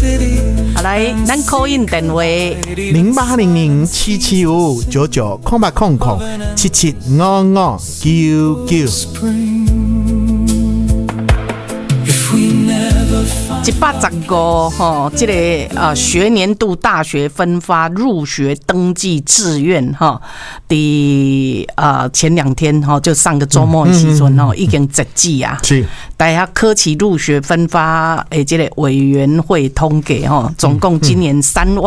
好来，咱 call in 电话0800775599，115吼，这个学年度大学分发入学登记志愿哈，前2天哈，就上个周末的时阵哈，已经截止啊。是，大学科期入学分发这个委员会通给哈，总共今年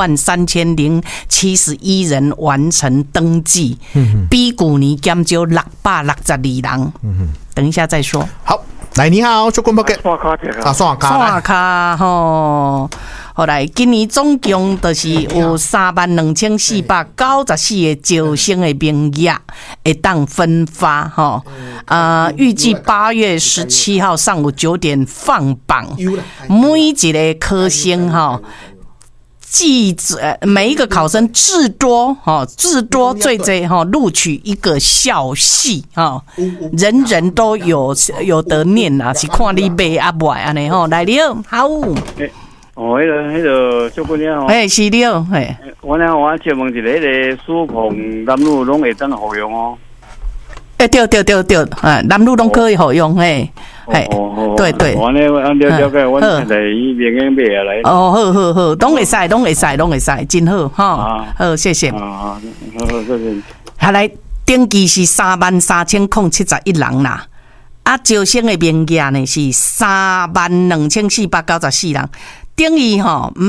33071人完成登记，比去年减少662人。等一下再说。 好。来，你好，小棍波给刷卡吼。后来今年总共就是有32494个招生的名额会当分发吼。预计8月17号上午9点放榜，每一个科生吼。每一个考生至多最多录取一个校系人人都有得念啊，是看你买啊买安尼吼。来了，好。 迄个小姑娘是了， 我请问一下，迄个苏鹏南路拢会当好用哦？ 对，南路拢可以好用对， 我了解，我来明天买下来。 好，拢会使，真好哈。好，谢谢。 好，谢谢。 下来登记是33071人啦，招生的名额呢是32494人，等于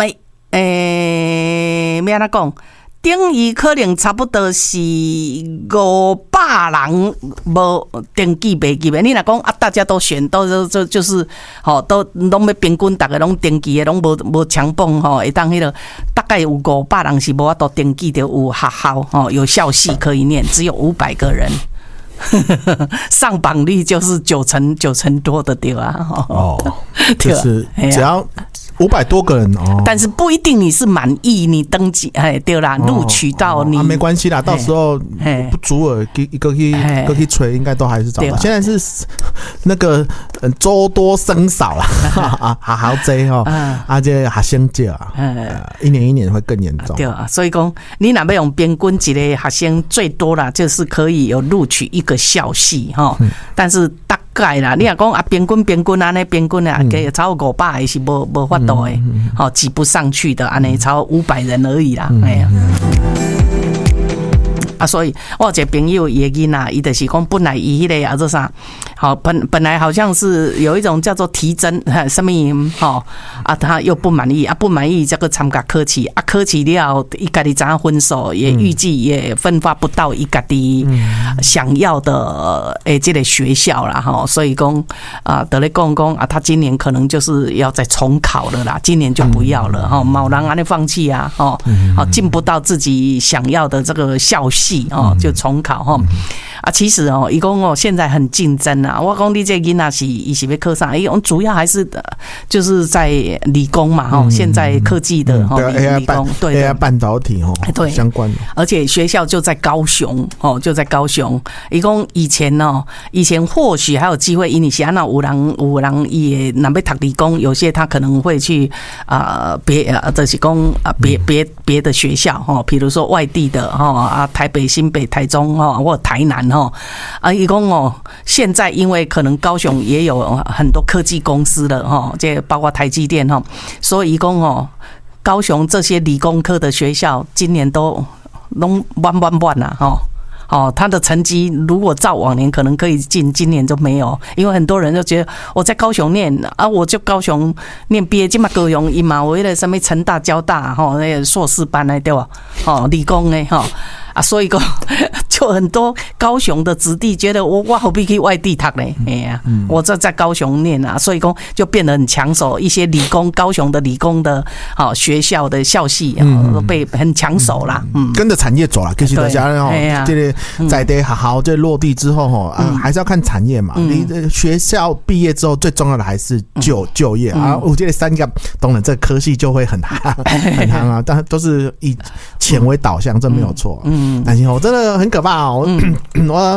要安怎讲？等于可能差不多是500人无登记袂记的。你若讲大家都选，就是都拢要平均，大家拢登记的，拢无强蹦会当迄个大概有500人是无法度登记的，有学校有校系可以念，只有500个人。上榜率就是九成多的对啊。 就是只要500多个人但是不一定你是满意，你登记对啦，录取到你没关系啦，到时候不足额一个去吹，应该都还是找到。现在是那个周多生少啦，好济这学生少一年一年会更严重。 对啊，所以讲你若要用平均一个学生最多啦，就是可以有录取一个校系但是大概啦，你若讲平均安尼平均给超过500还是无法度的，挤不上去的安尼超500人而已啦，所以我有一个朋友也囡仔，伊就是讲本来伊迄个做啥，本来好像是有一种叫做提针什么他又不满意不满意这个参加科期科期了伊家己知影分数，也预计也分发不到伊家己想要的这个学校啦所以讲得咧讲他今年可能就是要再重考了啦，今年就不要了某人安尼放弃进不到自己想要的这个校系就重考其实伊讲现在很竞争啊。我讲你这囡仔是伊是要考啥？主要还是就是在理工嘛现在科技的理工对 AI 半导体对相关的， 而且学校就在高雄伊讲以前或许还有机会，因为是安那有人也若要读理工，有些他可能会去就是讲别的学校比如说外地的台北、新北、台中或台南伊讲现在因为可能高雄也有很多科技公司了这包括台积电所以伊讲高雄这些理工科的学校今年都满啦他的成绩如果照往年可能可以进，今年就没有，因为很多人就觉得我在高雄念我就高雄念毕业，今嘛高雄伊嘛有迄个什么成大、交大那个硕士班的对吧？理工的所以讲就很多高雄的子弟觉得我何必去外地读呢？我这在高雄念所以讲就变得很抢手，一些理工高雄的理工的学校的校系都被很抢手啦。 跟着产业走啦，其实大家这个在地学校这落地之后还是要看产业嘛。你学校毕业之后最重要的还是就业我觉得3个当然这个科系就会很夯但都是以钱为导向，这没有错。但是真的很可怕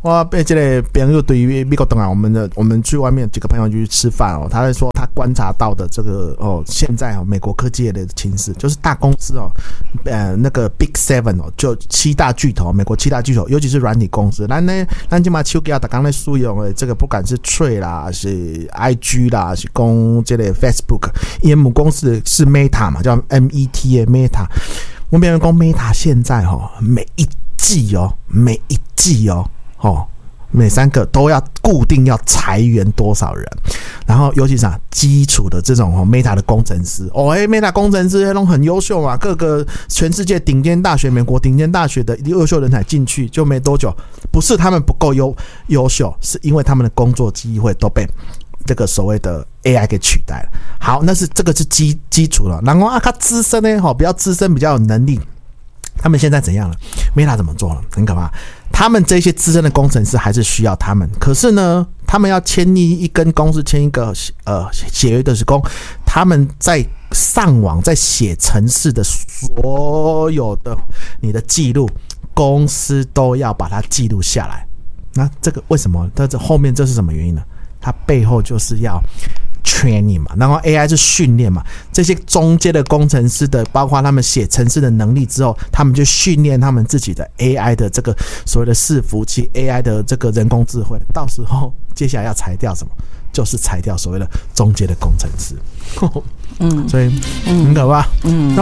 我被这个朋友对于美国东啊，我们去外面几个朋友去吃饭哦，他在说他观察到的这个现在美国科技业的情势，就是大公司那个 Big Seven 就7大巨头，美国7大巨头，尤其是软体公司，咱今嘛手机啊，刚才使用的这个不管是 Trade 啦，是 IG 啦，是讲这个 Facebook， 因为母公司是 Meta 嘛，叫 META Meta。我们讲 Meta 现在每一季每3个都要固定要裁员多少人，然后尤其是基础的这种Meta 的工程师Meta 工程师都很优秀嘛，各个全世界顶尖大学、美国顶尖大学的优秀人才进去就没多久，不是他们不够优秀，是因为他们的工作机会都被这个所谓的 AI 给取代了。好，这个是基础了。然后他资深呢，比较资深，比较有能力。他们现在怎样了 ？Meta 怎么做了？很可怕。他们这些资深的工程师还是需要他们，可是呢，他们要跟公司签一个协约的是他们在上网在写程式的所有的你的记录，公司都要把它记录下来。那这个为什么？这后面这是什么原因呢？它背后就是要 training 嘛，然后 AI 是训练嘛，这些中间的工程师的，包括他们写程式的能力之后，他们就训练他们自己的 AI 的这个所谓的伺服器 AI 的这个人工智慧，到时候接下来要裁掉什么？就是裁掉所谓的中间的工程师。所以很可怕。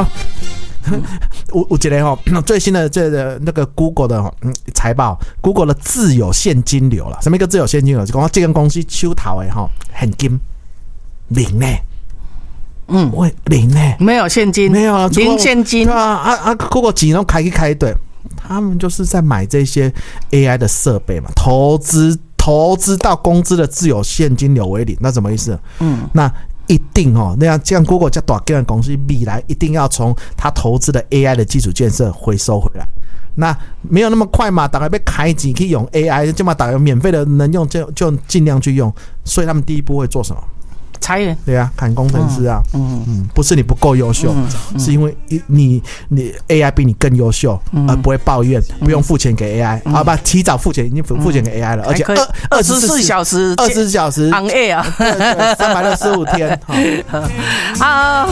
我觉得最新的这个那个 Google 的财报 ，Google 的自有现金流了，什么一个自有现金流？就讲这间公司手头的现金零呢，零呢， 没有现金， 没有啊， 零现金。 对啊，Google 几都开一对，他们就是在买这些 AI 的设备嘛，投资到公司的自有现金流为零，那什么意思？那一定那样这样 Google 这大间公司未来一定要从他投资的 AI 的基础建设回收回来。那没有那么快嘛，大家被开钱可以用 AI， 就嘛大家免费的能用就尽量去用。所以他们第一步会做什么？ 裁员。 对啊，砍工程师啊。不是你不够优秀，是因为你 AI 比你更优秀，而不会抱怨，不用付钱给 AI，不提早付钱，已经付钱给 AI 了，而且 24小时on air 啊 ，365天。 好。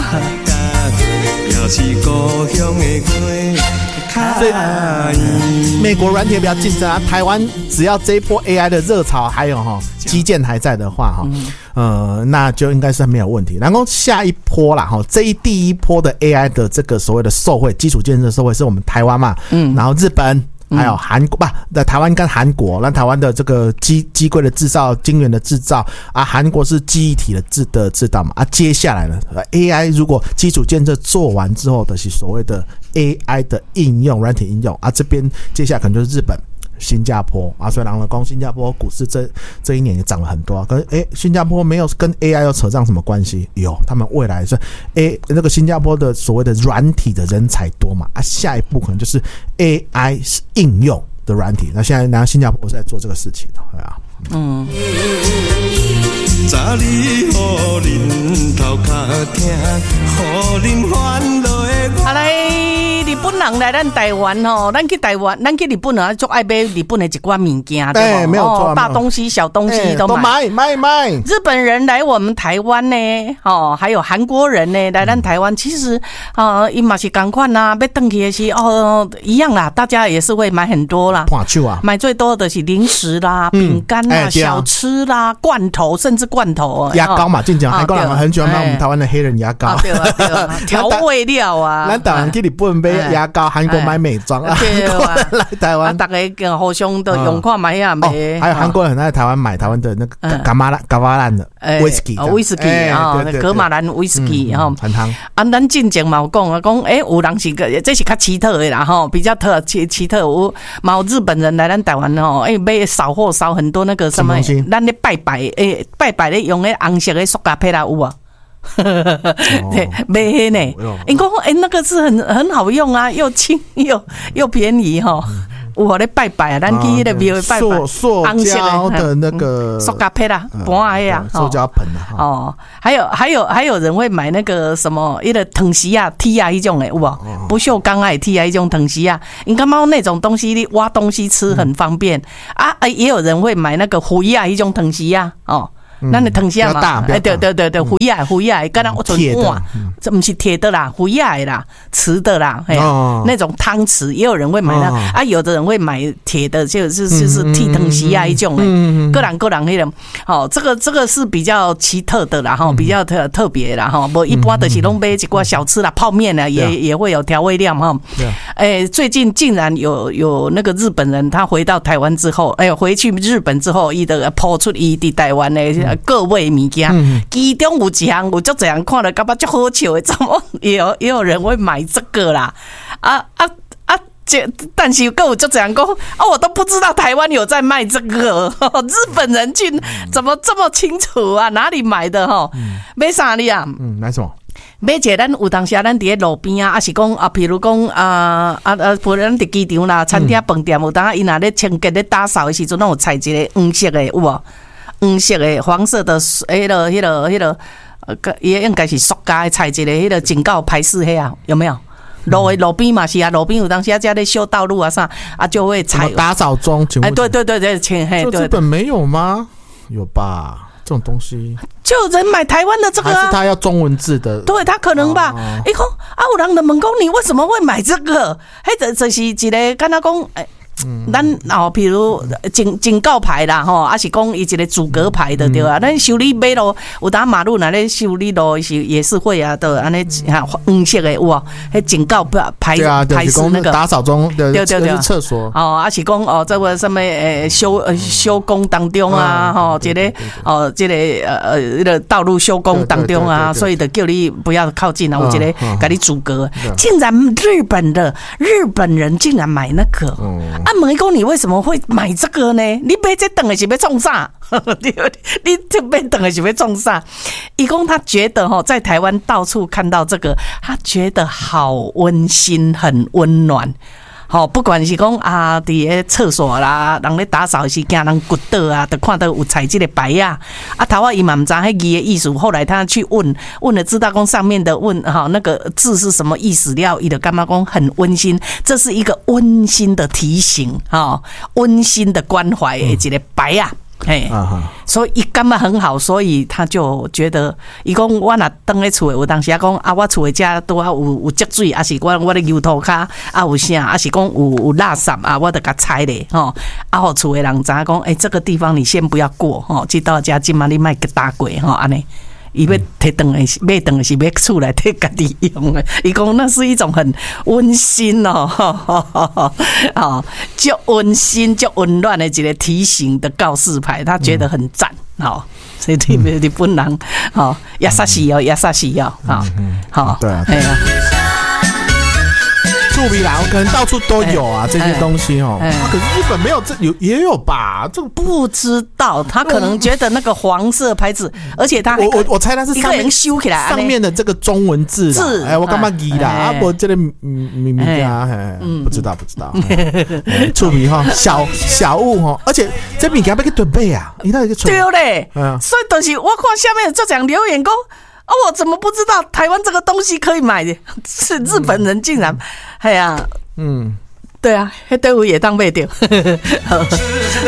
所以美国软体比较竞争啊，台湾只要这一波 AI 的热潮还有基建还在的话那就应该是没有问题。然后下一波啦第一波的 AI 的这个所谓的受惠基础建设受惠是我们台湾嘛，然后日本还有韩国台湾跟韩国，那台湾的这个机柜的制造、晶圆的制造啊，韩国是记忆体的制造嘛接下来呢 AI 如果基础建设做完之后的是所谓的 AI 的应用软体应用这边接下来可能就是日本、新加坡所以人讲新加坡股市这一年也涨了很多可是新加坡没有跟 AI 有扯上什么关系？有，他们未来是那个新加坡的所谓的软体的人才多嘛下一步可能就是 AI 应用的软体。那现在新加坡是在做这个事情的，对啊。早你好恁头壳听，好恁烦恼的。 来，日本人来咱台湾咱去台湾，咱去日本就爱买日本的一寡物件，对没有错， 大东西、小东西都买。日本人来我们台湾呢，还有韩国人呢来咱台湾，其实伊嘛是同款啦，要回去的是一样啦，大家也是会买很多啦。买最多的是零食啦、饼干啦、小吃啦、罐头，甚至罐头牙膏嘛，正常韩国人很喜欢买我们台湾的黑人牙膏， 对啊，调味料啊。 咱台湾去日本买牙膏，韩国买美妆啊。来台湾， 大家互相都用看买啊买。 还有韩国人很爱台湾买台湾的那个噶玛兰的威士忌， 格马兰威士忌很香。 咱进前嘛有讲有人是这是较奇特的啦比较奇特。有日本人来咱台湾买扫货扫很多那个什么，咱咧拜拜咧用红色的塑胶配啦有啊。对，买呢。你讲那个是很好用啊，又轻又便宜我咧拜拜啊，咱去迄个庙拜拜， 塑胶的那个塑胶片啦，盘的啊， 塑胶盆啊。 哦，还有人会买那个什么一个藤席啊、梯啊一种的，有无？不锈钢啊、梯啊一种藤席啊，你感觉那种东西你挖东西吃很方便啊。也有人会买那个灰啊一种藤席啊，哦。咱的藤席嘛，对，灰啊，敢若我存碗，这不是铁的啦，灰啊的啦，瓷的啦，那种汤匙也有人会买那啊，有的人会买铁的，就是剃藤席啊一种的，各人那种，好，这个是比较奇特的啦，哈，比较特别啦，哈，不一般的是拢买一寡小吃啦，泡面啦，也会有调味料哈，最近竟然有那个日本人，他回到台湾之后，回去日本之后，伊的抛出伊伫台湾的。各位物件，其中有一项我就这样看了，感觉就好笑的，怎么也有人会买这个啦？但是跟我就这样讲我都不知道台湾有在卖这个，日本人怎么这么清楚啊？哪里买的哈？买啥哩啊？ 买什么？ 买一个咱有当时咱伫路边啊，是讲譬如讲不然咱伫机场啦、餐厅、饭店有当伊若咧清洁咧打扫的时阵，有采一个黄色的有无？黄色的、黄色的，迄个，也应该是塑胶的，采一个迄个警告排示黑啊，有没有？路边嘛是啊，路边有当时在咧修道路啊啥啊，就会采打扫中。 对，请嘿， 日本没有吗？有吧？这种东西就有人买台湾的这个还是他要中文字的？ 对，他可能吧。伊讲有人就问讲你为什么会买这个？迄就是一个敢若讲咱比如警告牌啦吼，还是讲伊一个阻隔牌的对啊。咱修理马路有当马路那咧修理路也是会啊的，安尼黄色的哇，迄警告牌示那个打扫中对厕所还是讲这个什么修工当中啊吼，这个那个道路修工当中啊，所以就叫你不要靠近啊，有一个给你阻隔。竟然日本人竟然买那个问伊讲你为什么会买这个呢？你买这等的是要创啥？你这买等的是要创啥？伊讲他觉得在台湾到处看到这个，他觉得好温馨，很温暖。不管是讲伫咧厕所啦，人咧打扫时惊人骨倒啊，就看到有彩这个牌啊。头仔伊嘛唔知迄字的意思，后来他去问了，知道讲上面的那个字是什么意思了，伊就感觉讲很温馨，这是一个温馨的提醒温馨的关怀的一个牌啊。所以伊感觉很好，所以他就觉得，伊讲我若当咧厝，有当时讲我厝的遮拄好有积水，还是我的油头骹有啥，还是讲有垃圾我就甲踩咧互厝的人知影讲，这个地方你先不要过去到遮今晚你莫去打过安尼。伊要摕顿的是买顿的是要厝内摕家己用的，伊讲那是一种很温馨就温馨就温暖的一个提醒的告示牌，他觉得很赞所以日本人優しいよ对啊。树皮啦，可能到处都有啊，这些东西可是日本没有，也有吧？这个不知道，他可能觉得那个黄色牌子，而且他我猜他是上面修起来上面的这个中文字，我干嘛记啦？我这个秘密啊，不知道。树皮小物而且这物件要去准备啊，你到底去对嘞，所以但是我看下面就讲留言讲。我怎么不知道台湾这个东西可以买的？是日本人竟然，对啊，那队伍也当卖掉。